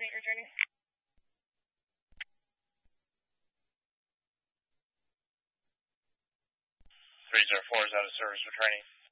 complete your journey. 304 is out of service for training.